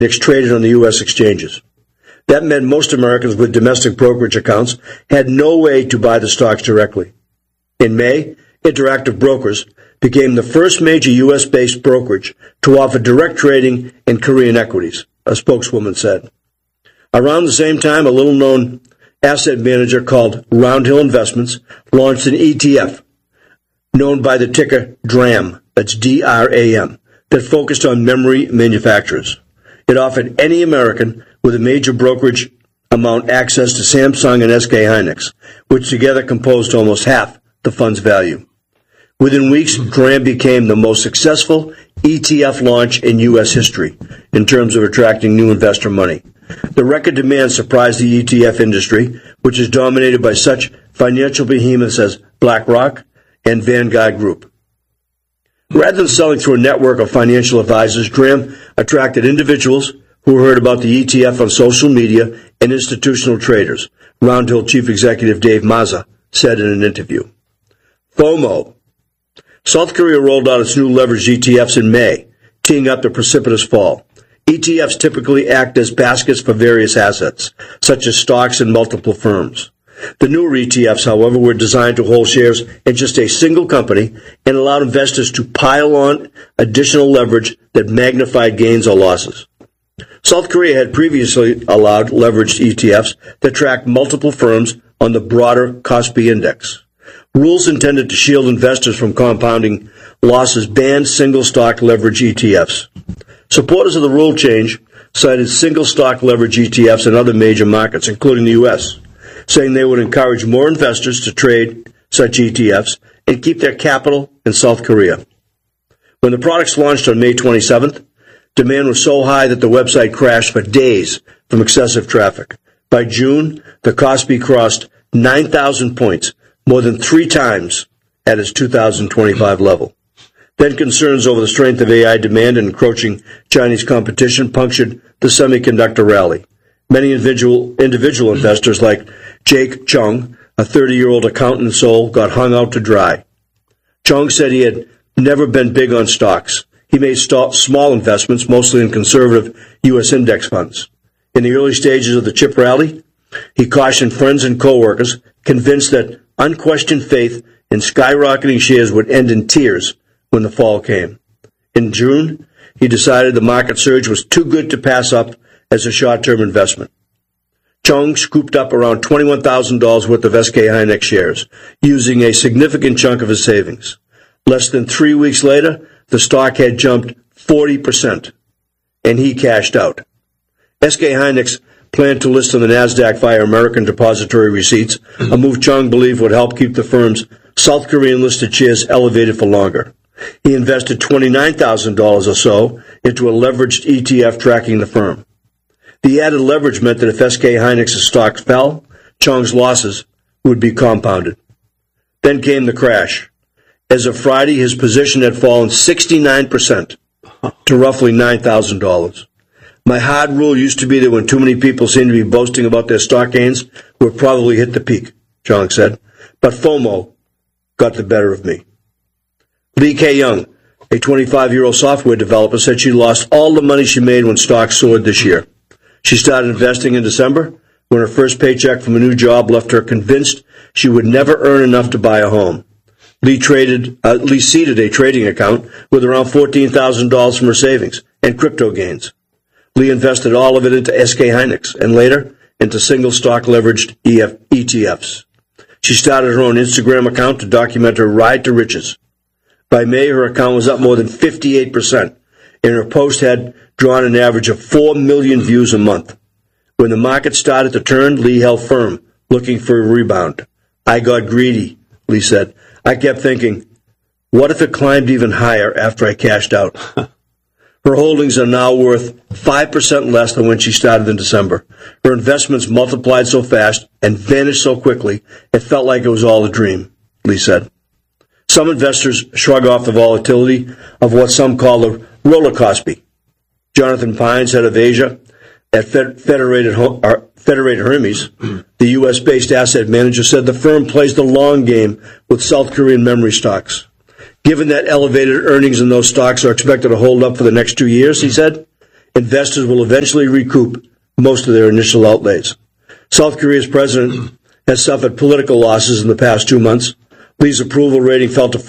traded on the U.S. exchanges. That meant most Americans with domestic brokerage accounts had no way to buy the stocks directly. In May, Interactive Brokers became the first major U.S.-based brokerage to offer direct trading in Korean equities, a spokeswoman said. Around the same time, a little-known asset manager called Roundhill Investments launched an ETF known by the ticker DRAM, that's D-R-A-M, that focused on memory manufacturers. It offered any American with a major brokerage amount access to Samsung and SK Hynix, which together composed almost half the fund's value. Within weeks, DRAM became the most successful ETF launch in U.S. history in terms of attracting new investor money. The record demand surprised the ETF industry, which is dominated by such financial behemoths as BlackRock and Vanguard Group. Rather than selling through a network of financial advisors, DRAM attracted individuals who heard about the ETF on social media and institutional traders, Roundhill Chief Executive Dave Mazza said in an interview. FOMO. South Korea rolled out its new leveraged ETFs in May, teeing up the precipitous fall. ETFs typically act as baskets for various assets, such as stocks and multiple firms. The newer ETFs, however, were designed to hold shares in just a single company and allowed investors to pile on additional leverage that magnified gains or losses. South Korea had previously allowed leveraged ETFs that tracked multiple firms on the broader Kospi index. Rules intended to shield investors from compounding losses banned single-stock leverage ETFs. Supporters of the rule change cited single-stock leverage ETFs in other major markets, including the U.S., saying they would encourage more investors to trade such ETFs and keep their capital in South Korea. When the products launched on May 27th, demand was so high that the website crashed for days from excessive traffic. By June, the Kospi crossed 9,000 points, more than 3 times at its 2025 level. Then concerns over the strength of AI demand and encroaching Chinese competition punctured the semiconductor rally. Many individual investors like Jake Chung, a 30-year-old accountant in Seoul, got hung out to dry. Chung said he had never been big on stocks. He made small investments, mostly in conservative U.S. index funds. In the early stages of the chip rally, he cautioned friends and coworkers, convinced that unquestioned faith in skyrocketing shares would end in tears when the fall came. In June, he decided the market surge was too good to pass up as a short-term investment. Chung scooped up around $21,000 worth of SK Hynix shares, using a significant chunk of his savings. Less than 3 weeks later, the stock had jumped 40%, and he cashed out. SK Hynix planned to list on the NASDAQ via American Depository Receipts, a move Chung believed would help keep the firm's South Korean-listed shares elevated for longer. He invested $29,000 or so into a leveraged ETF tracking the firm. The added leverage meant that if SK Hynix's stock fell, Chung's losses would be compounded. Then came the crash. As of Friday, his position had fallen 69% to roughly $9,000. My hard rule used to be that when too many people seemed to be boasting about their stock gains, we'd probably hit the peak, Chung said. But FOMO got the better of me. Lee K-Young, a 25-year-old software developer, said she lost all the money she made when stocks soared this year. She started investing in December when her first paycheck from a new job left her convinced she would never earn enough to buy a home. Lee seeded a trading account with around $14,000 from her savings and crypto gains. Lee invested all of it into SK Hynix and later into single-stock leveraged ETFs. She started her own Instagram account to document her ride to riches. By May, her account was up more than 58%, and her post had drawn an average of 4 million views a month. When the market started to turn, Lee held firm, looking for a rebound. I got greedy, Lee said. I kept thinking, what if it climbed even higher after I cashed out? Her holdings are now worth 5% less than when she started in December. Her investments multiplied so fast and vanished so quickly, it felt like it was all a dream, Lee said. Some investors shrug off the volatility of what some call the roller Kospi. Jonathan Pines, head of Asia at Federated Hermes, the U.S.-based asset manager, said the firm plays the long game with South Korean memory stocks. Given that elevated earnings in those stocks are expected to hold up for the next 2 years, he said, investors will eventually recoup most of their initial outlays. South Korea's president has suffered political losses in the past 2 months. Lee's approval rating fell to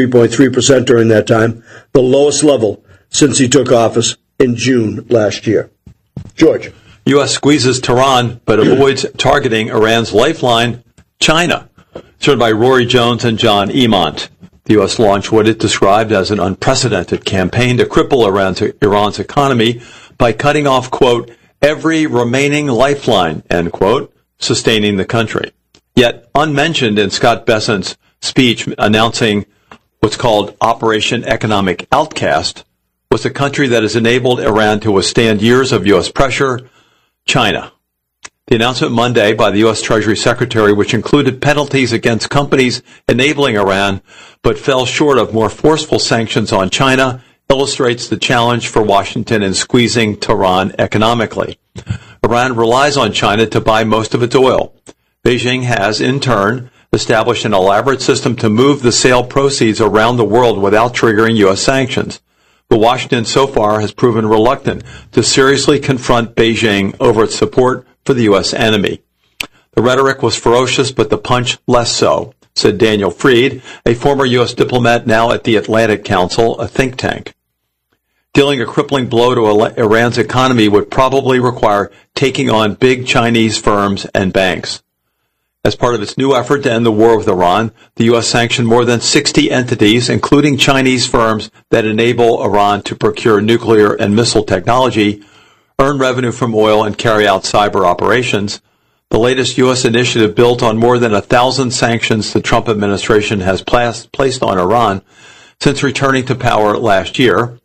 43.3% during that time, the lowest level since he took office in June last year. George. U.S. squeezes Tehran but avoids targeting Iran's lifeline, China. It's written by Rory Jones and John Emont. The U.S. launched what it described as an unprecedented campaign to cripple Iran's economy by cutting off, quote, every remaining lifeline, end quote, sustaining the country. Yet unmentioned in Scott Bessent's speech announcing what's called Operation Economic Outcast was the country that has enabled Iran to withstand years of U.S. pressure, China. The announcement Monday by the U.S. Treasury Secretary, which included penalties against companies enabling Iran, but fell short of more forceful sanctions on China, illustrates the challenge for Washington in squeezing Tehran economically. Iran relies on China to buy most of its oil. Beijing has, in turn, established an elaborate system to move the sale proceeds around the world without triggering U.S. sanctions. But Washington so far has proven reluctant to seriously confront Beijing over its support for the U.S. enemy. The rhetoric was ferocious, but the punch less so, said Daniel Freed, a former U.S. diplomat now at the Atlantic Council, a think tank. Dealing a crippling blow to Iran's economy would probably require taking on big Chinese firms and banks. As part of its new effort to end the war with Iran, the U.S. sanctioned more than 60 entities, including Chinese firms that enable Iran to procure nuclear and missile technology, earn revenue from oil, and carry out cyber operations. The latest U.S. initiative built on more than 1,000 sanctions the Trump administration has placed on Iran since returning to power last year.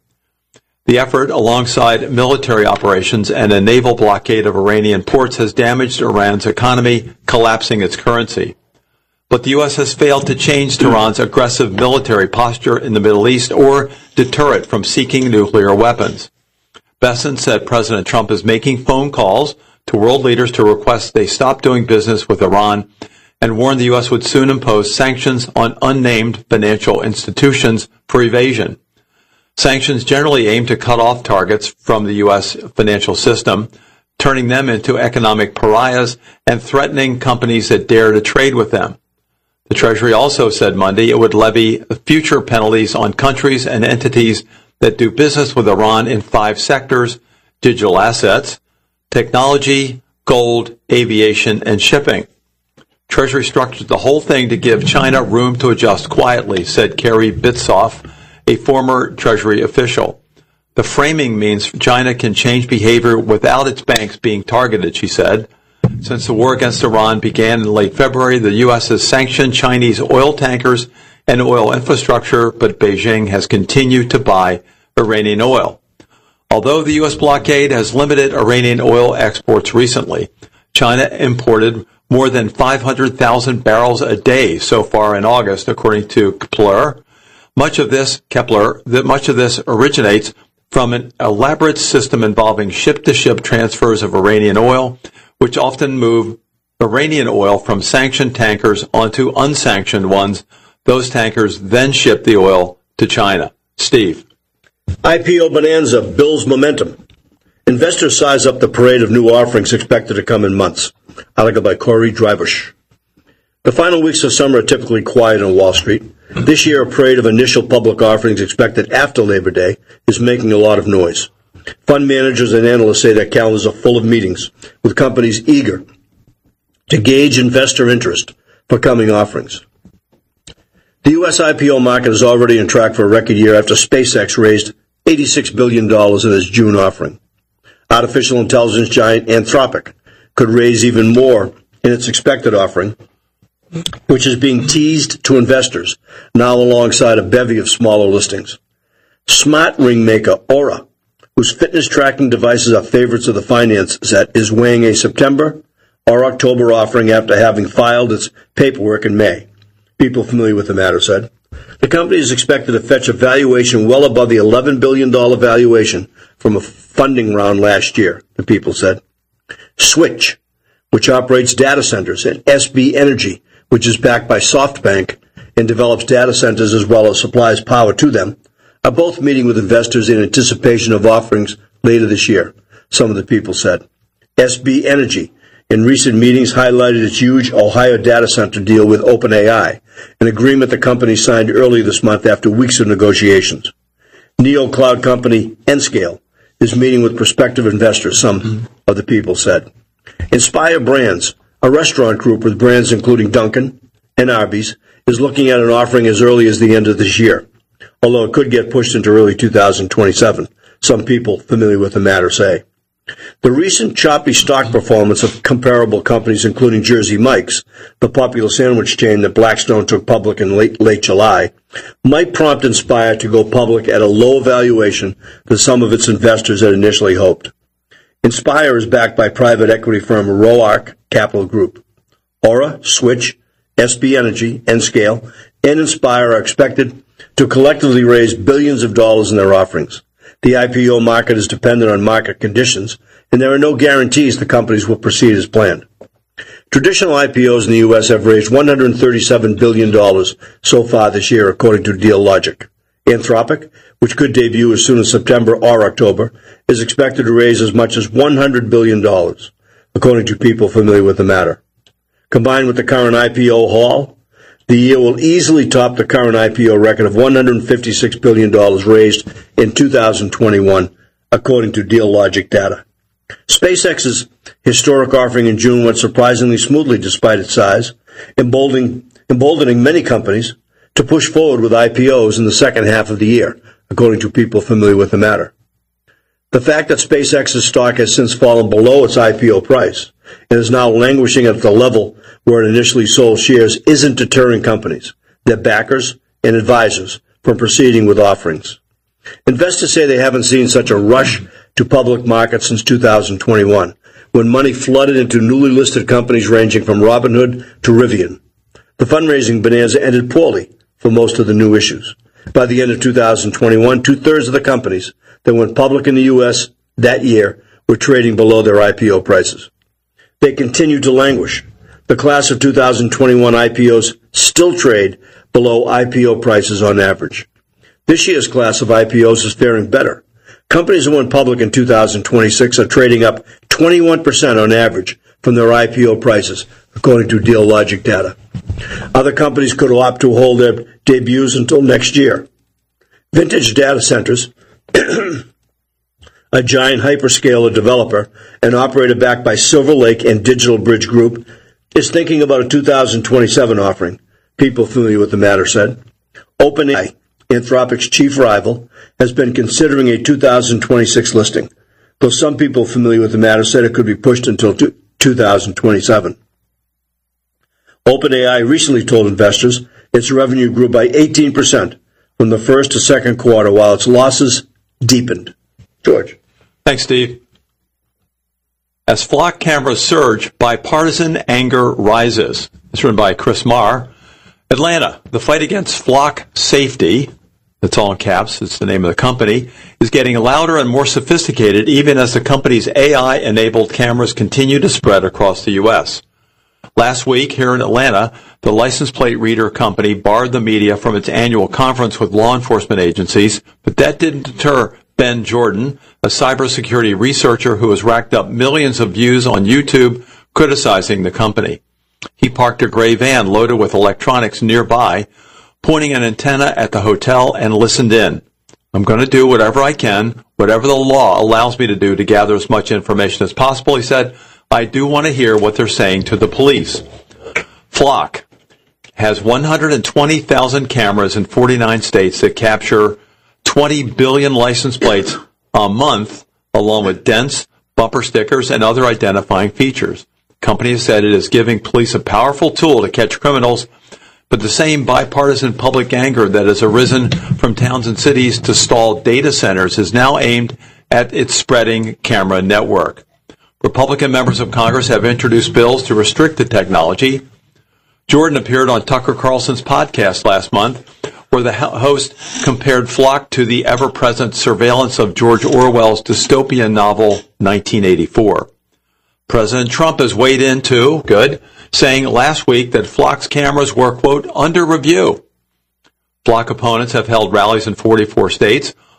The effort, alongside military operations and a naval blockade of Iranian ports, has damaged Iran's economy, collapsing its currency. But the U.S. has failed to change Tehran's aggressive military posture in the Middle East or deter it from seeking nuclear weapons. Bessent said President Trump is making phone calls to world leaders to request they stop doing business with Iran and warned the U.S. would soon impose sanctions on unnamed financial institutions for evasion. Sanctions generally aim to cut off targets from the U.S. financial system, turning them into economic pariahs and threatening companies that dare to trade with them. The Treasury also said Monday it would levy future penalties on countries and entities that do business with Iran in 5 sectors: digital assets, technology, gold, aviation, and shipping. Treasury structured the whole thing to give China room to adjust quietly, said Carrie Bitsoff, a former Treasury official. The framing means China can change behavior without its banks being targeted, she said. Since the war against Iran began in late February, the U.S. has sanctioned Chinese oil tankers and oil infrastructure, but Beijing has continued to buy Iranian oil. Although the U.S. blockade has limited Iranian oil exports recently, China imported more than 500,000 barrels a day so far in August, according to Kepler. Much of this originates from an elaborate system involving ship-to-ship transfers of Iranian oil, which often move Iranian oil from sanctioned tankers onto unsanctioned ones. Those tankers then ship the oil to China. Steve. IPO bonanza builds momentum. Investors size up the parade of new offerings expected to come in months. Article by Corey Drybush. The final weeks of summer are typically quiet on Wall Street. This year, a parade of initial public offerings expected after Labor Day is making a lot of noise. Fund managers and analysts say their calendars are full of meetings with companies eager to gauge investor interest for coming offerings. The U.S. IPO market is already on track for a record year after SpaceX raised $86 billion in its June offering. Artificial intelligence giant Anthropic could raise even more in its expected offering, which is being teased to investors now alongside a bevy of smaller listings. Smart ring maker Aura, whose fitness tracking devices are favorites of the finance set, is weighing a September or October offering after having filed its paperwork in May. People familiar with the matter said. The company is expected to fetch a valuation well above the $11 billion valuation from a funding round last year, the people said. Switch, which operates data centers, and SB Energy, which is backed by SoftBank and develops data centers as well as supplies power to them, are both meeting with investors in anticipation of offerings later this year, some of the people said. SB Energy, in recent meetings, highlighted its huge Ohio data center deal with OpenAI, an agreement the company signed early this month after weeks of negotiations. Neo cloud company Nscale is meeting with prospective investors, some of the people said. Inspire Brands, a restaurant group with brands including Dunkin' and Arby's, is looking at an offering as early as the end of this year, although it could get pushed into early 2027, some people familiar with the matter say. The recent choppy stock performance of comparable companies, including Jersey Mike's, the popular sandwich chain that Blackstone took public in late July, might prompt Inspire to go public at a lower valuation than some of its investors had initially hoped. Inspire is backed by private equity firm Roark Capital Group. Aura, Switch, SB Energy, Nscale, and Inspire are expected to collectively raise billions of dollars in their offerings. The IPO market is dependent on market conditions, and there are no guarantees the companies will proceed as planned. Traditional IPOs in the U.S. have raised $137 billion so far this year, according to Dealogic. Anthropic, which could debut as soon as September or October, is expected to raise as much as $100 billion, according to people familiar with the matter. Combined with the current IPO haul, the year will easily top the current IPO record of $156 billion raised in 2021, according to Dealogic data. SpaceX's historic offering in June went surprisingly smoothly despite its size, emboldening many companies to push forward with IPOs in the second half of the year, according to people familiar with the matter. The fact that SpaceX's stock has since fallen below its IPO price and is now languishing at the level where it initially sold shares isn't deterring companies, their backers, and advisors from proceeding with offerings. Investors say they haven't seen such a rush to public markets since 2021, when money flooded into newly listed companies ranging from Robinhood to Rivian. The fundraising bonanza ended poorly for most of the new issues. By the end of 2021, two-thirds of the companies that went public in the U.S. that year were trading below their IPO prices. They continue to languish. The class of 2021 IPOs still trade below IPO prices on average. This year's class of IPOs is faring better. Companies that went public in 2026 are trading up 21% on average from their IPO prices, according to Dealogic data. Other companies could opt to hold their debuts until next year. Vintage Data Centers, a giant hyperscaler developer and operator backed by Silver Lake and Digital Bridge Group, is thinking about a 2027 offering, people familiar with the matter said. OpenAI, Anthropic's chief rival, has been considering a 2026 listing, though some people familiar with the matter said it could be pushed until 2027. OpenAI recently told investors its revenue grew by 18% from the first to second quarter, while its losses deepened. George. Thanks, Steve. As flock cameras surge, bipartisan anger rises. It's written by Chris Marr. Atlanta, the fight against flock safety, that's all in caps, it's the name of the company, is getting louder and more sophisticated even as the company's AI-enabled cameras continue to spread across the U.S. Last week, here in Atlanta, the license plate reader company barred the media from its annual conference with law enforcement agencies, but that didn't deter Ben Jordan, a cybersecurity researcher who has racked up millions of views on YouTube criticizing the company. He parked a gray van loaded with electronics nearby, pointing an antenna at the hotel and listened in. I'm going to do whatever I can, whatever the law allows me to do to gather as much information as possible, he said. I do want to hear what they're saying to the police. Flock has 120,000 cameras in 49 states that capture 20 billion license plates a month, along with dents, bumper stickers, and other identifying features. The company has said it is giving police a powerful tool to catch criminals, but the same bipartisan public anger that has arisen from towns and cities to stall data centers is now aimed at its spreading camera network. Republican members of Congress have introduced bills to restrict the technology. Jordan appeared on Tucker Carlson's podcast last month, where the host compared Flock to the ever-present surveillance of George Orwell's dystopian novel 1984. President Trump has weighed in too, saying last week that Flock's cameras were, quote, under review. Flock opponents have held rallies in 44 states,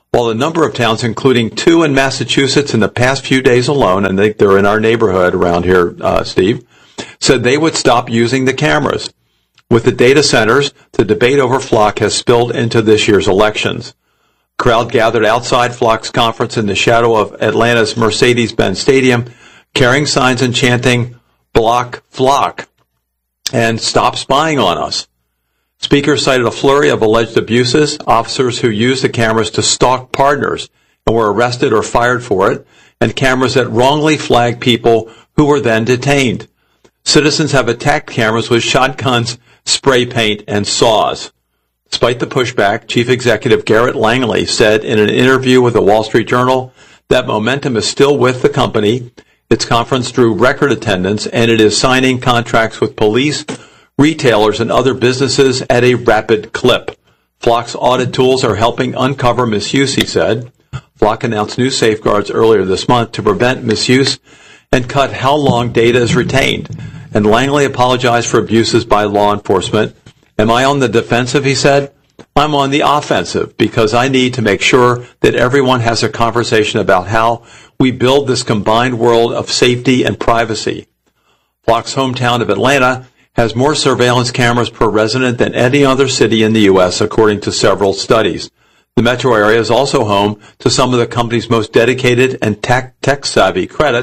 while a number of towns, including 2 in Massachusetts in the past few days alone, and they're in our neighborhood around here, Steve, said they would stop using the cameras. With the data centers, the debate over Flock has spilled into this year's elections. A crowd gathered outside Flock's conference in the shadow of Atlanta's Mercedes-Benz Stadium, carrying signs and chanting, "Block Flock," and "Stop spying on us." Speakers cited a flurry of alleged abuses, officers who used the cameras to stalk partners and were arrested or fired for it, and cameras that wrongly flagged people who were then detained. Citizens have attacked cameras with shotguns, spray paint, and saws. Despite the pushback, Chief Executive Garrett Langley said in an interview with the Wall Street Journal that momentum is still with the company. Its conference drew record attendance, and it is signing contracts with police, retailers, and other businesses at a rapid clip. Flock's audit tools are helping uncover misuse, he said. Flock announced new safeguards earlier this month to prevent misuse and cut how long data is retained. And Langley apologized for abuses by law enforcement. Am I on the defensive, he said? I'm on the offensive because I need to make sure that everyone has a conversation about how we build this combined world of safety and privacy. Flock's hometown of Atlanta has more surveillance cameras per resident than any other city in the U.S., according to several studies. The metro area is also home to some of the company's most dedicated and tech-savvy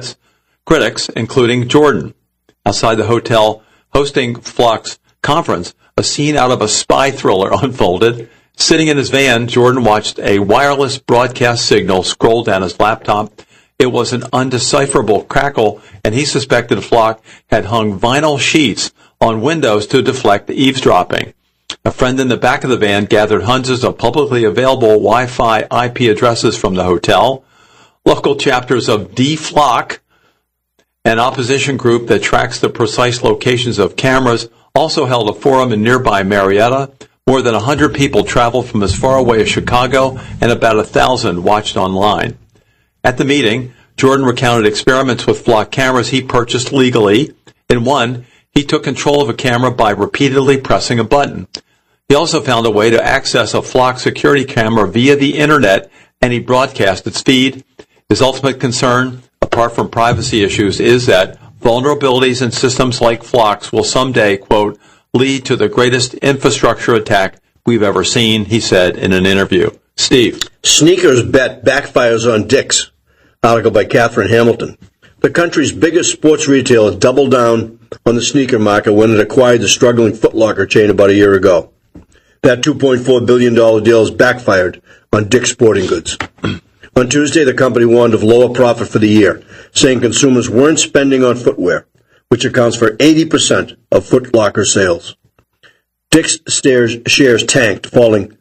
critics, including Jordan. Outside the hotel hosting Flock's conference, a scene out of a spy thriller unfolded. Sitting in his van, Jordan watched a wireless broadcast signal scroll down his laptop. It was an undecipherable crackle, and he suspected Flock had hung vinyl sheets on windows to deflect eavesdropping. A friend in the back of the van gathered hundreds of publicly available Wi-Fi IP addresses from the hotel. Local chapters of D-Flock, an opposition group that tracks the precise locations of cameras, also held a forum in nearby Marietta. More than 100 people traveled from as far away as Chicago, and about 1,000 watched online. At the meeting, Jordan recounted experiments with Flock cameras he purchased legally. In one, he took control of a camera by repeatedly pressing a button. He also found a way to access a Flock security camera via the Internet, and he broadcast its feed. His ultimate concern, apart from privacy issues, is that vulnerabilities in systems like Flock's will someday, quote, lead to the greatest infrastructure attack we've ever seen, he said in an interview. Steve. Sneakers bet backfires on Dick's. Article by Catherine Hamilton. The country's biggest sports retailer doubled down on the sneaker market when it acquired the struggling Foot Locker chain about a year ago. That $2.4 billion deal has backfired on Dick's Sporting Goods. On Tuesday, the company warned of lower profit for the year, saying consumers weren't spending on footwear, which accounts for 80% of Foot Locker sales. Dick's shares tanked, falling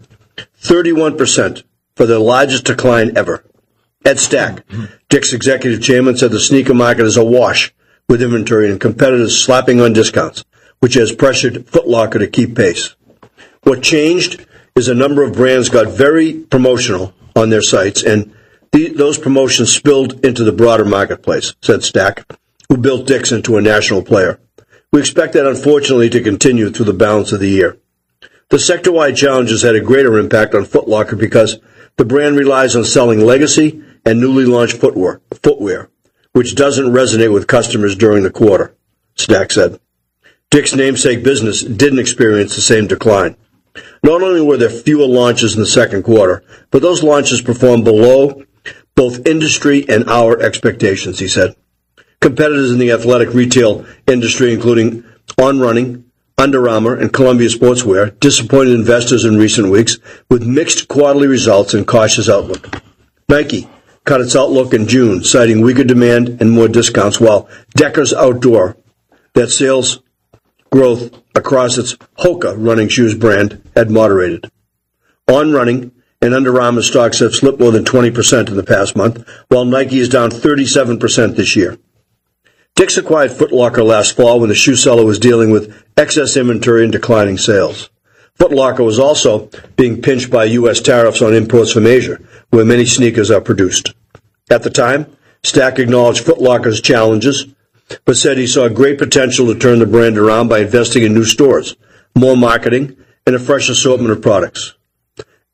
31% for their largest decline ever. Ed Stack, Dick's executive chairman, said the sneaker market is awash with inventory and competitors slapping on discounts, which has pressured Foot Locker to keep pace. What changed is a number of brands got very promotional on their sites, and those promotions spilled into the broader marketplace, said Stack, who built Dick's into a national player. We expect that, unfortunately, to continue through the balance of the year. The sector-wide challenges had a greater impact on Foot Locker because the brand relies on selling legacy and newly launched footwear, which doesn't resonate with customers during the quarter, Stack said. Dick's namesake business didn't experience the same decline. Not only were there fewer launches in the second quarter, but those launches performed below both industry and our expectations, he said. Competitors in the athletic retail industry, including On Running, Under Armour, and Columbia Sportswear, disappointed investors in recent weeks with mixed quarterly results and cautious outlook. Nike cut its outlook in June, citing weaker demand and more discounts, while Deckers Outdoor, that sales growth across its Hoka running shoes brand, had moderated. On Running and Under Armour stocks have slipped more than 20% in the past month, while Nike is down 37% this year. Dick's acquired Foot Locker last fall when the shoe seller was dealing with excess inventory and declining sales. Foot Locker was also being pinched by U.S. tariffs on imports from Asia, where many sneakers are produced. At the time, Stack acknowledged Foot Locker's challenges, but said he saw great potential to turn the brand around by investing in new stores, more marketing, and a fresh assortment of products.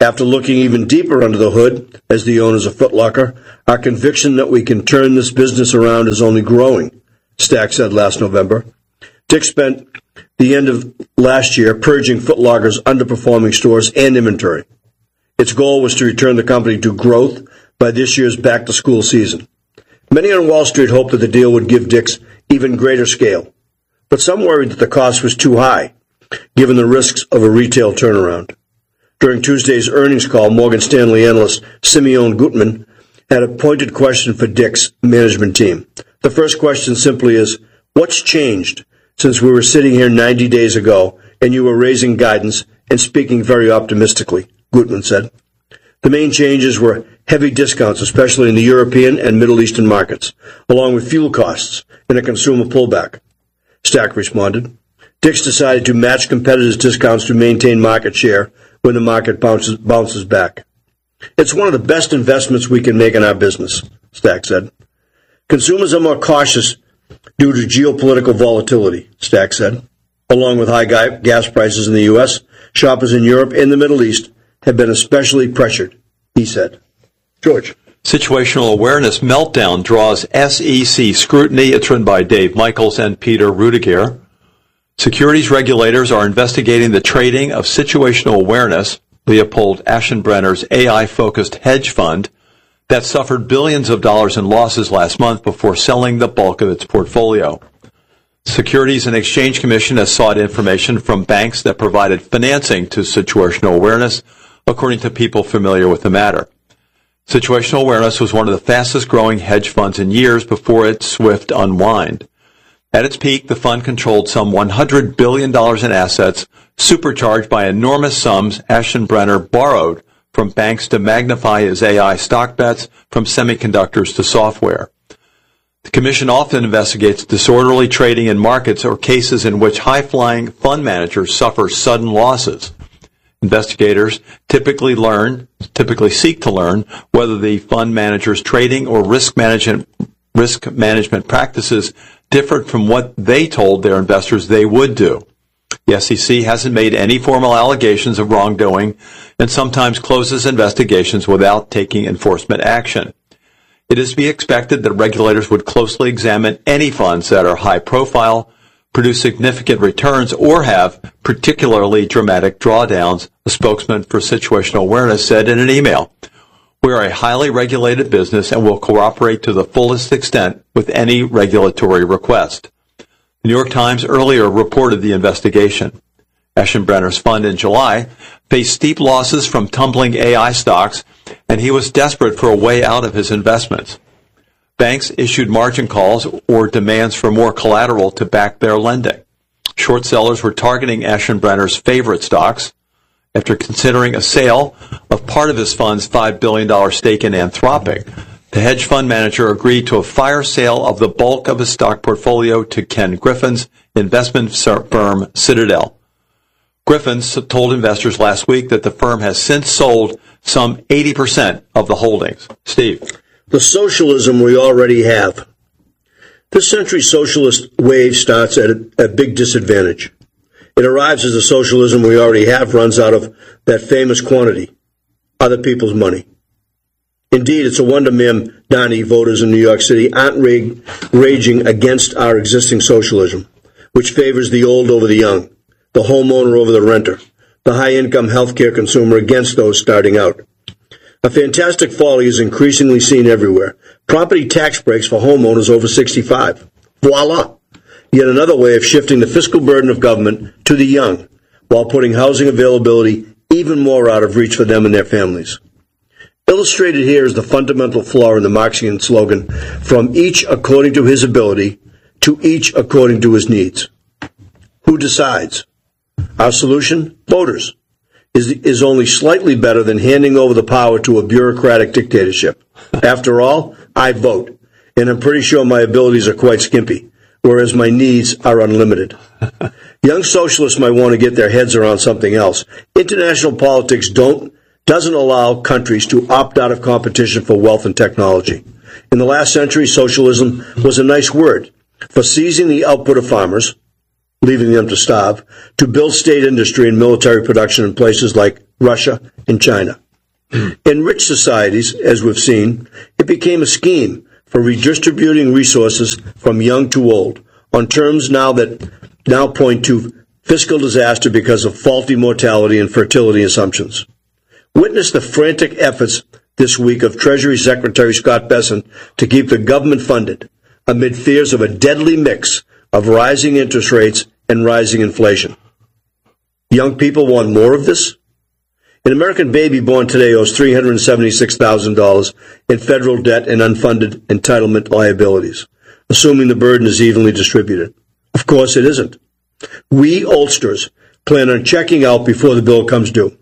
After looking even deeper under the hood, as the owners of Foot Locker, our conviction that we can turn this business around is only growing, Stack said last November. Dick spent the end of last year purging Foot Locker's underperforming stores and inventory. Its goal was to return the company to growth by this year's back-to-school season. Many on Wall Street hoped that the deal would give Dick's even greater scale, but some worried that the cost was too high, given the risks of a retail turnaround. During Tuesday's earnings call, Morgan Stanley analyst Simeon Gutman had a pointed question for Dick's management team. The first question simply is, what's changed since we were sitting here 90 days ago and you were raising guidance and speaking very optimistically, Gutman said. The main changes were heavy discounts, especially in the European and Middle Eastern markets, along with fuel costs and a consumer pullback. Stack responded. Dick's decided to match competitors' discounts to maintain market share when the market bounces back. It's one of the best investments we can make in our business, Stack said. Consumers are more cautious due to geopolitical volatility, Stack said. Along with high gas prices in the U.S., shoppers in Europe and the Middle East have been especially pressured, he said. George. Situational awareness meltdown draws SEC scrutiny. It's written by Dave Michaels and Peter Rudiger. Securities regulators are investigating the trading of situational awareness, Leopold Aschenbrenner's AI-focused hedge fund, that suffered billions of dollars in losses last month before selling the bulk of its portfolio. Securities and Exchange Commission has sought information from banks that provided financing to situational awareness, according to people familiar with the matter. Situational awareness was one of the fastest growing hedge funds in years before its swift unwind. At its peak, the fund controlled some $100 billion in assets, supercharged by enormous sums Aschenbrenner borrowed from banks to magnify his AI stock bets from semiconductors to software. The Commission often investigates disorderly trading in markets or cases in which high-flying fund managers suffer sudden losses. Investigators typically seek to learn whether the fund manager's trading or risk management practices differed from what they told their investors they would do. The SEC hasn't made any formal allegations of wrongdoing and sometimes closes investigations without taking enforcement action. It is to be expected that regulators would closely examine any funds that are high profile, produce significant returns, or have particularly dramatic drawdowns, a spokesman for situational awareness said in an email. We are a highly regulated business and will cooperate to the fullest extent with any regulatory request. The New York Times earlier reported the investigation. Aschenbrenner's fund in July faced steep losses from tumbling AI stocks, and he was desperate for a way out of his investments. Banks issued margin calls or demands for more collateral to back their lending. Short sellers were targeting Aschenbrenner's favorite stocks. After considering a sale of part of his fund's $5 billion stake in Anthropic, the hedge fund manager agreed to a fire sale of the bulk of his stock portfolio to Ken Griffin's investment firm Citadel. Griffins told investors last week that the firm has since sold some 80% of the holdings. Steve. The socialism we already have. This century's socialist wave starts at a big disadvantage. It arrives as the socialism we already have runs out of that famous quantity, other people's money. Indeed, it's a wonder Mamdani voters in New York City aren't raging against our existing socialism, which favors the old over the young, the homeowner over the renter, the high-income healthcare consumer against those starting out. A fantastic folly is increasingly seen everywhere. Property tax breaks for homeowners over 65. Voila! Yet another way of shifting the fiscal burden of government to the young, while putting housing availability even more out of reach for them and their families. Illustrated here is the fundamental flaw in the Marxian slogan, from each according to his ability, to each according to his needs. Who decides? Our solution? Voters. Is only slightly better than handing over the power to a bureaucratic dictatorship. After all, I vote, and I'm pretty sure my abilities are quite skimpy, whereas my needs are unlimited. Young socialists might want to get their heads around something else. International politics doesn't allow countries to opt out of competition for wealth and technology. In the last century, socialism was a nice word for seizing the output of farmers, leaving them to starve, to build state industry and military production in places like Russia, and China. In rich societies, as we've seen, it became a scheme for redistributing resources from young to old on terms now point to fiscal disaster because of faulty mortality and fertility assumptions. Witness the frantic efforts this week of Treasury Secretary Scott Bessent to keep the government funded amid fears of a deadly mix of rising interest rates and rising inflation. Young people want more of this? An American baby born today owes $376,000 in federal debt and unfunded entitlement liabilities, assuming the burden is evenly distributed. Of course it isn't. We oldsters plan on checking out before the bill comes due.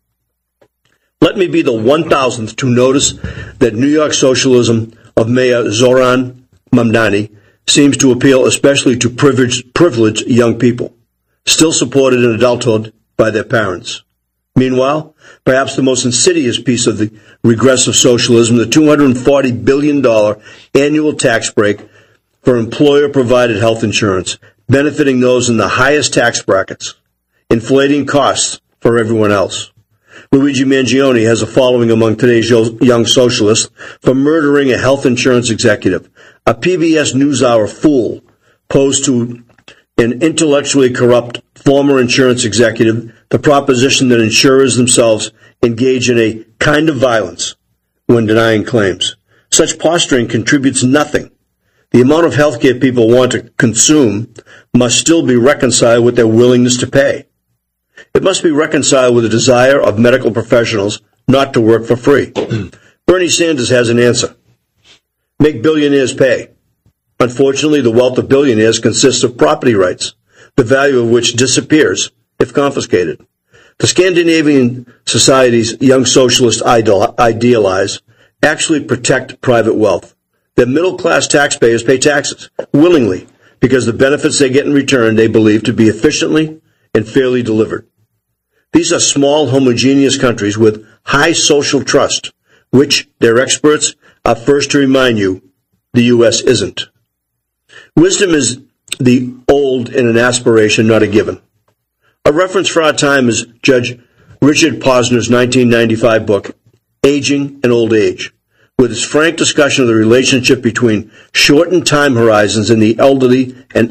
Let me be the 1,000th to notice that New York socialism of Mayor Zoran Mamdani seems to appeal especially to privileged young people, still supported in adulthood by their parents. Meanwhile, perhaps the most insidious piece of the regressive socialism, the $240 billion annual tax break for employer-provided health insurance, benefiting those in the highest tax brackets, inflating costs for everyone else. Luigi Mangione has a following among today's young socialists for murdering a health insurance executive, a PBS NewsHour fool posed to an intellectually corrupt former insurance executive the proposition that insurers themselves engage in a kind of violence when denying claims. Such posturing contributes nothing. The amount of health care people want to consume must still be reconciled with their willingness to pay. It must be reconciled with the desire of medical professionals not to work for free. Bernie Sanders has an answer. Make billionaires pay. Unfortunately, the wealth of billionaires consists of property rights, the value of which disappears if confiscated. The Scandinavian societies young socialists idealize actually protect private wealth. Their middle-class taxpayers pay taxes willingly because the benefits they get in return they believe to be efficiently and fairly delivered. These are small, homogeneous countries with high social trust, which their experts are first to remind you the U.S. isn't. Wisdom is the old in an aspiration, not a given. A reference for our time is Judge Richard Posner's 1995 book, Aging and Old Age, with its frank discussion of the relationship between shortened time horizons in the elderly and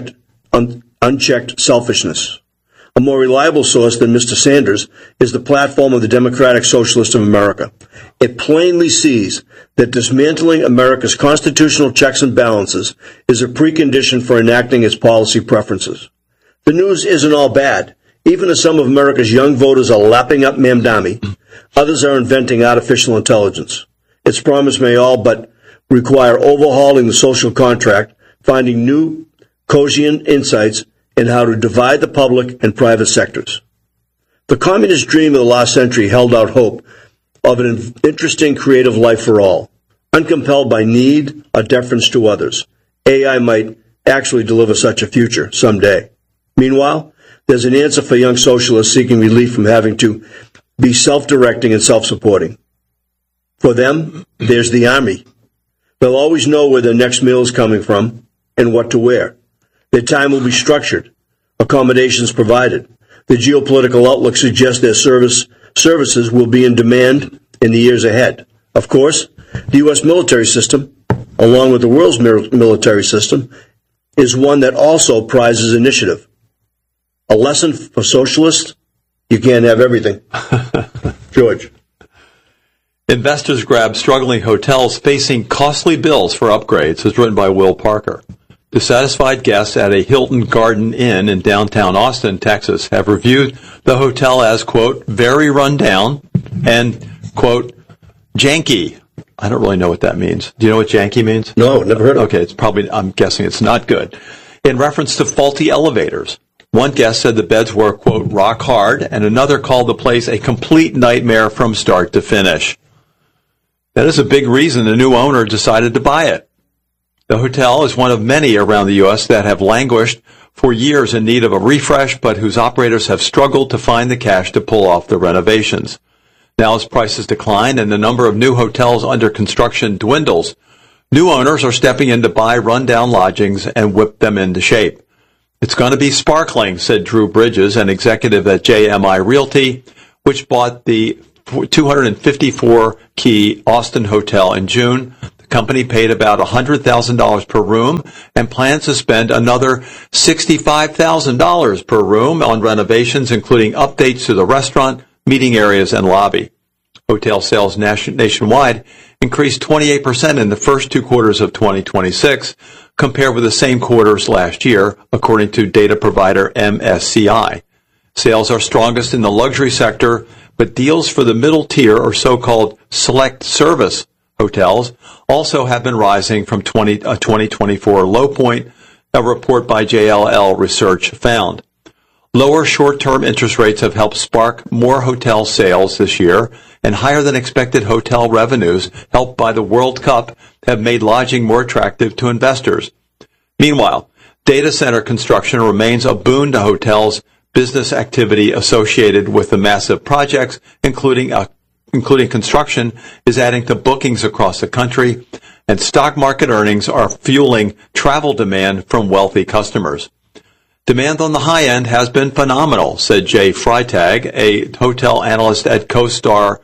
unchecked selfishness. A more reliable source than Mr. Sanders is the platform of the Democratic Socialists of America. It plainly sees that dismantling America's constitutional checks and balances is a precondition for enacting its policy preferences. The news isn't all bad. Even as some of America's young voters are lapping up Mamdani, others are inventing artificial intelligence. Its promise may all but require overhauling the social contract, finding new, cogent insights in how to divide the public and private sectors. The communist dream of the last century held out hope of an interesting creative life for all, uncompelled by need or deference to others. AI might actually deliver such a future someday. Meanwhile, there's an answer for young socialists seeking relief from having to be self-directing and self-supporting. For them, there's the army. They'll always know where their next meal is coming from and what to wear. Their time will be structured, accommodations provided. The geopolitical outlook suggests their services will be in demand in the years ahead. Of course, the U.S. military system, along with the world's military system, is one that also prizes initiative. A lesson for socialists, you can't have everything. George. Investors grab struggling hotels facing costly bills for upgrades, is written by Will Parker. Dissatisfied guests at a Hilton Garden Inn in downtown Austin, Texas, have reviewed the hotel as, quote, very run down and, quote, janky. I don't really know what that means. Do you know what janky means? No, never heard of it. Okay, it's probably, I'm guessing it's not good. In reference to faulty elevators. One guest said the beds were, quote, rock hard, and another called the place a complete nightmare from start to finish. That is a big reason the new owner decided to buy it. The hotel is one of many around the U.S. that have languished for years in need of a refresh, but whose operators have struggled to find the cash to pull off the renovations. Now, as prices decline and the number of new hotels under construction dwindles, new owners are stepping in to buy rundown lodgings and whip them into shape. It's going to be sparkling, said Drew Bridges, an executive at JMI Realty, which bought the 254-key Austin Hotel in June. The company paid about $100,000 per room and plans to spend another $65,000 per room on renovations, including updates to the restaurant, meeting areas, and lobby. Hotel sales nationwide increased 28% in the first 2 quarters of 2026, compared with the same quarters last year, according to data provider MSCI. Sales are strongest in the luxury sector, but deals for the middle tier, or so-called select service hotels, also have been rising from 2024 low point, a report by JLL Research found. Lower short-term interest rates have helped spark more hotel sales this year, and higher than expected hotel revenues, helped by the World Cup, have made lodging more attractive to investors. Meanwhile, data center construction remains a boon to hotels' business activity associated with the massive projects, including construction, is adding to bookings across the country, and stock market earnings are fueling travel demand from wealthy customers. Demand on the high end has been phenomenal, said Jay Freitag, a hotel analyst at CoStar.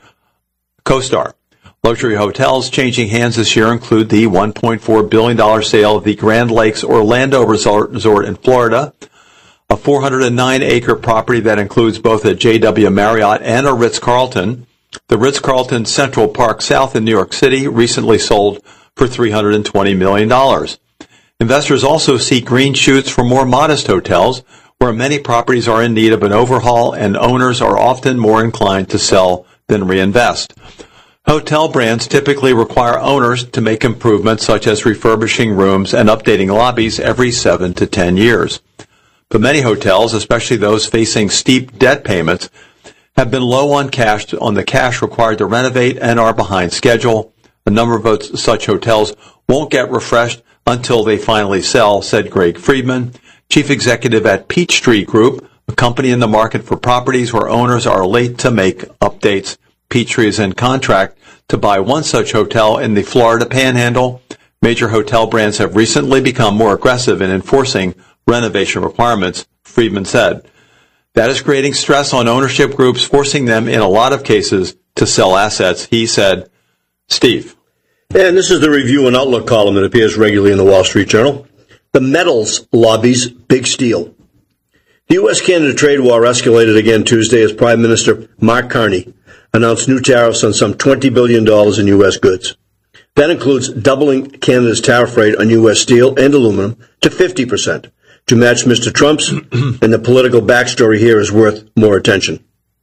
Luxury hotels changing hands this year include the $1.4 billion sale of the Grand Lakes Orlando Resort in Florida, a 409-acre property that includes both a JW Marriott and a Ritz-Carlton. The Ritz-Carlton Central Park South in New York City recently sold for $320 million. Investors also see green shoots for more modest hotels, where many properties are in need of an overhaul and owners are often more inclined to sell than reinvest. Hotel brands typically require owners to make improvements such as refurbishing rooms and updating lobbies every 7 to 10 years. But many hotels, especially those facing steep debt payments, have been low on the cash required to renovate and are behind schedule. A number of such hotels won't get refreshed until they finally sell, said Greg Friedman, chief executive at Peachtree Group, a company in the market for properties where owners are late to make updates. Peachtree is in contract to buy one such hotel in the Florida Panhandle. Major hotel brands have recently become more aggressive in enforcing renovation requirements, Friedman said. That is creating stress on ownership groups, forcing them in a lot of cases to sell assets, he said. Steve. And this is the review and outlook column that appears regularly in the Wall Street Journal. The metals lobbies big steel. The U.S.-Canada trade war escalated again Tuesday as Prime Minister Mark Carney announced new tariffs on some $20 billion in U.S. goods. That includes doubling Canada's tariff rate on U.S. steel and aluminum to 50%. To match Mr. Trump's, and the political backstory here is worth more attention.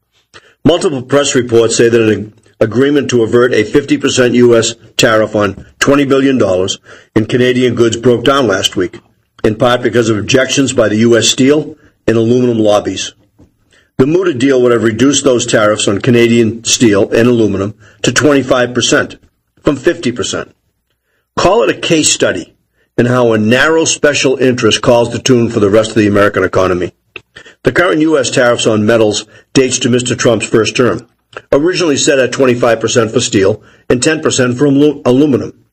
Multiple press reports say that an agreement to avert a 50% U.S. tariff on $20 billion in Canadian goods broke down last week, in part because of objections by the U.S. steel and aluminum lobbies. The mooted deal would have reduced those tariffs on Canadian steel and aluminum to 25% from 50%. Call it a case study in how a narrow special interest calls the tune for the rest of the American economy. The current U.S. tariffs on metals dates to Mr. Trump's first term, originally set at 25% for steel and 10% for aluminum,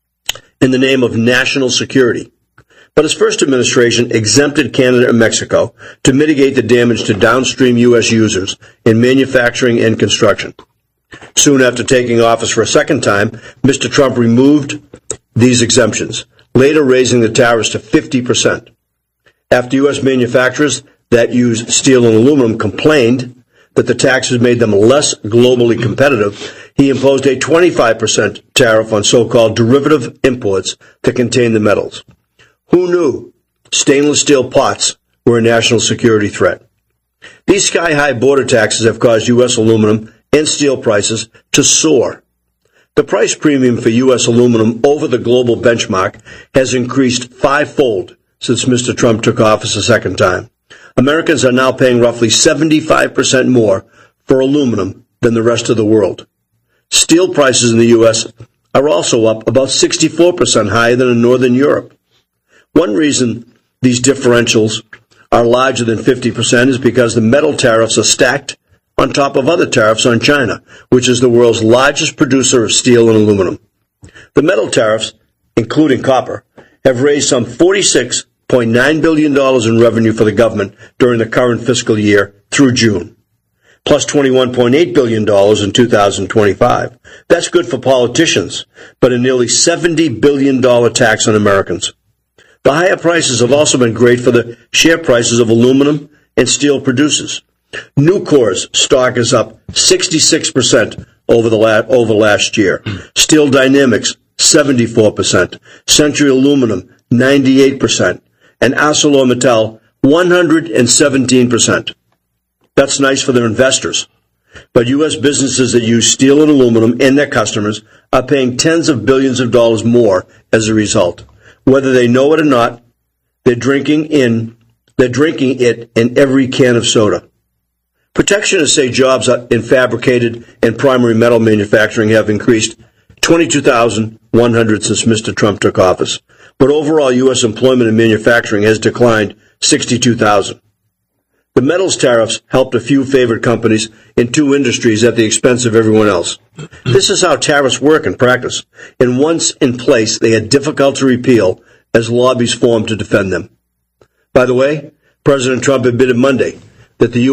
in the name of national security. But his first administration exempted Canada and Mexico to mitigate the damage to downstream U.S. users in manufacturing and construction. Soon after taking office for a second time, Mr. Trump removed these exemptions, later raising the tariffs to 50%. After U.S. manufacturers that use steel and aluminum complained that the taxes made them less globally competitive, he imposed a 25% tariff on so-called derivative imports to contain the metals. Who knew stainless steel pots were a national security threat? These sky-high border taxes have caused U.S. aluminum and steel prices to soar. The price premium for U.S. aluminum over the global benchmark has increased fivefold since Mr. Trump took office a second time. Americans are now paying roughly 75% more for aluminum than the rest of the world. Steel prices in the U.S. are also up about 64% higher than in Northern Europe. One reason these differentials are larger than 50% is because the metal tariffs are stacked on top of other tariffs on China, which is the world's largest producer of steel and aluminum. The metal tariffs, including copper, have raised some $46.9 billion in revenue for the government during the current fiscal year through June. plus $21.8 billion in 2025. That's good for politicians, but a nearly $70 billion tax on Americans. The higher prices have also been great for the share prices of aluminum and steel producers. Nucor's stock is up 66% over last year. Steel Dynamics, 74%. Century Aluminum, 98%. And ArcelorMittal, 117%. That's nice for their investors. But U.S. businesses that use steel and aluminum and their customers are paying tens of billions of dollars more as a result. Whether they know it or not, they're drinking it in every can of soda. Protectionists say jobs in fabricated and primary metal manufacturing have increased 22,100 since Mr. Trump took office. But overall, U.S. employment in manufacturing has declined 62,000. The metals tariffs helped a few favored companies in two industries at the expense of everyone else. This is how tariffs work in practice, and once in place, they are difficult to repeal as lobbies form to defend them. By the way, President Trump admitted Monday that the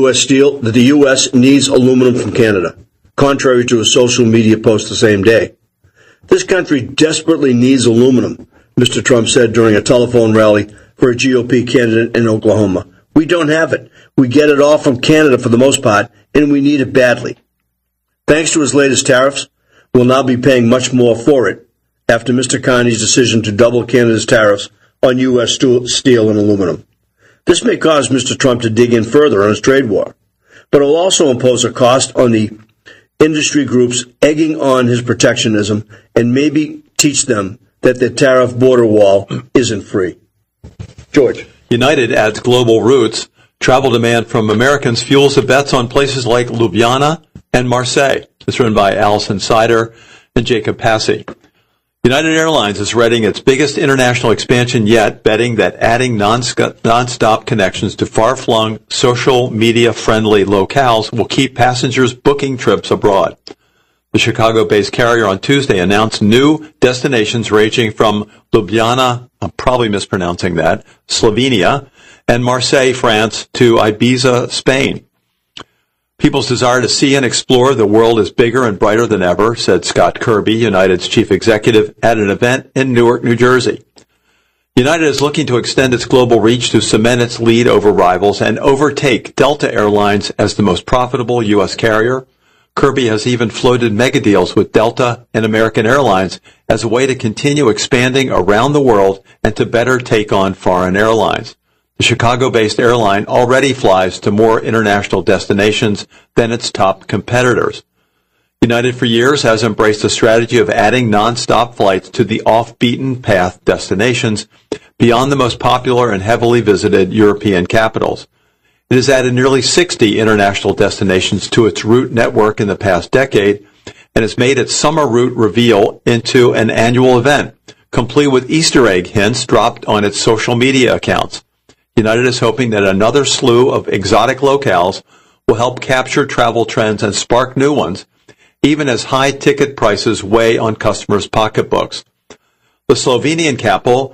U.S. needs aluminum from Canada, contrary to a social media post the same day. This country desperately needs aluminum, Mr. Trump said during a telephone rally for a GOP candidate in Oklahoma. We don't have it. We get it all from Canada for the most part, and we need it badly. Thanks to his latest tariffs, we'll now be paying much more for it after Mr. Carney's decision to double Canada's tariffs on U.S. steel and aluminum. This may cause Mr. Trump to dig in further on his trade war, but it will also impose a cost on the industry groups egging on his protectionism and maybe teach them that the tariff border wall isn't free. George. United adds global routes. Travel demand from Americans fuels the bets on places like Ljubljana and Marseille. It's written by Alison Sider and Jacob Passy. United Airlines is readying its biggest international expansion yet, betting that adding non-stop connections to far-flung, social media-friendly locales will keep passengers booking trips abroad. The Chicago-based carrier on Tuesday announced new destinations ranging from Ljubljana, I'm probably mispronouncing that, Slovenia, and Marseille, France, to Ibiza, Spain. People's desire to see and explore the world is bigger and brighter than ever, said Scott Kirby, United's chief executive, at an event in Newark, New Jersey. United is looking to extend its global reach to cement its lead over rivals and overtake Delta Airlines as the most profitable U.S. carrier. Kirby has even floated mega deals with Delta and American Airlines as a way to continue expanding around the world and to better take on foreign airlines. The Chicago-based airline already flies to more international destinations than its top competitors. United for years has embraced a strategy of adding nonstop flights to the off-beaten path destinations beyond the most popular and heavily visited European capitals. It has added nearly 60 international destinations to its route network in the past decade and has made its summer route reveal into an annual event, complete with Easter egg hints dropped on its social media accounts. United is hoping that another slew of exotic locales will help capture travel trends and spark new ones, even as high ticket prices weigh on customers' pocketbooks. The Slovenian capital,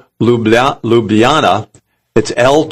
Ljubljana, it's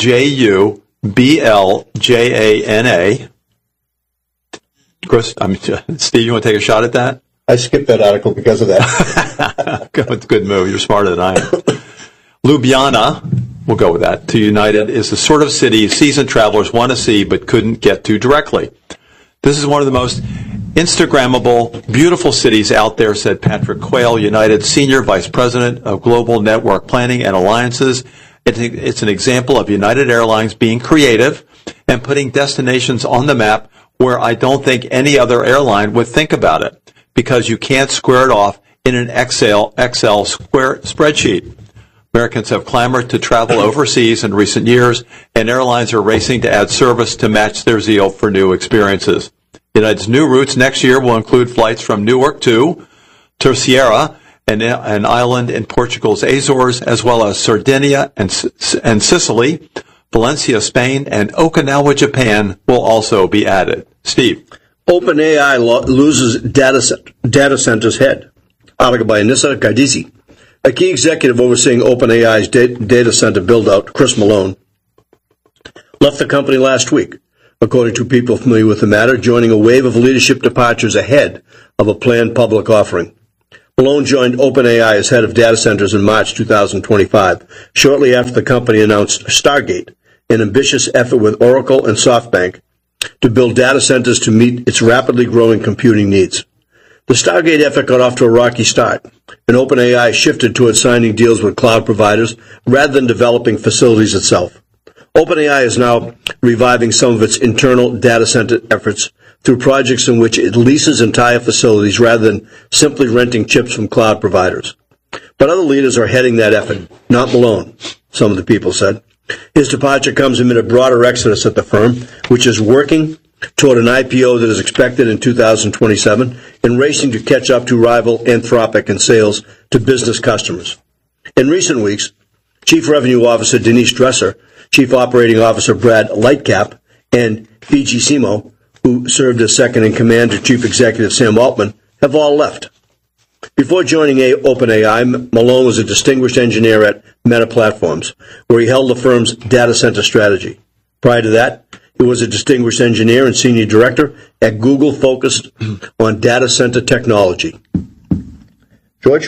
Ljubljana. Chris, Steve, you want to take a shot at that? I skipped that article because of that. Good move. You're smarter than I am. Ljubljana, we'll go with that, to United is the sort of city seasoned travelers want to see but couldn't get to directly. This is one of the most Instagrammable, beautiful cities out there, said Patrick Quayle, United's Senior Vice President of Global Network Planning and Alliances. It's an example of United Airlines being creative and putting destinations on the map where I don't think any other airline would think about it, because you can't square it off in an Excel spreadsheet. Americans have clamored to travel overseas in recent years, and airlines are racing to add service to match their zeal for new experiences. United's new routes next year will include flights from Newark to Terceira, an island in Portugal's Azores, as well as Sardinia and Sicily. Valencia, Spain, and Okinawa, Japan will also be added. Steve. OpenAI loses data center's head. Article by Anissa Gardisi. A key executive overseeing OpenAI's data center build-out, Chris Malone, left the company last week, according to people familiar with the matter, joining a wave of leadership departures ahead of a planned public offering. Malone joined OpenAI as head of data centers in March 2025, shortly after the company announced Stargate, an ambitious effort with Oracle and SoftBank to build data centers to meet its rapidly growing computing needs. The Stargate effort got off to a rocky start, and OpenAI shifted towards signing deals with cloud providers rather than developing facilities itself. OpenAI is now reviving some of its internal data center efforts through projects in which it leases entire facilities rather than simply renting chips from cloud providers. But other leaders are heading that effort, not Malone, some of the people said. His departure comes amid a broader exodus at the firm, which is working toward an IPO that is expected in 2027 and racing to catch up to rival Anthropic in sales to business customers. In recent weeks, Chief Revenue Officer Denise Dresser, Chief Operating Officer Brad Lightcap, and Fiji Simo, who served as second in command to Chief Executive Sam Altman, have all left. Before joining OpenAI, Malone was a distinguished engineer at Meta Platforms, where he held the firm's data center strategy. Prior to that, he was a distinguished engineer and senior director at Google, focused on data center technology. George?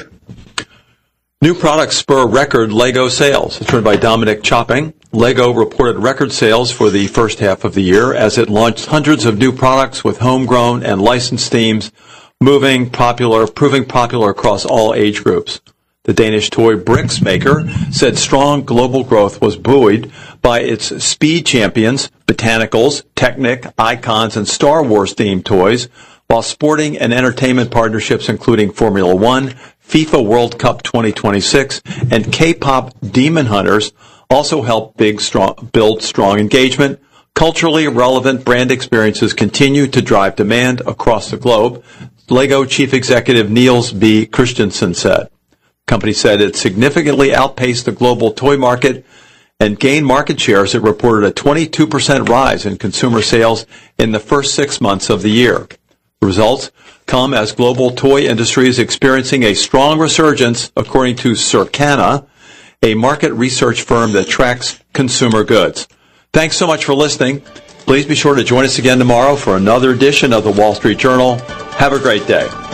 New products spur record Lego sales. It's written by Dominic Chopping. Lego reported record sales for the first half of the year as it launched hundreds of new products with homegrown and licensed themes, proving popular across all age groups. The Danish toy bricks maker said strong global growth was buoyed by its Speed Champions, Botanicals, Technic, Icons, and Star Wars themed toys, while sporting and entertainment partnerships including Formula One, FIFA World Cup 2026, and K-pop Demon Hunters also help build strong engagement. Culturally relevant brand experiences continue to drive demand across the globe, Lego Chief Executive Niels B. Christensen said. The company said it significantly outpaced the global toy market and gained market share as it reported a 22% rise in consumer sales in the first 6 months of the year. The results come as global toy industry is experiencing a strong resurgence, according to Circana, a market research firm that tracks consumer goods. Thanks so much for listening. Please be sure to join us again tomorrow for another edition of the Wall Street Journal. Have a great day.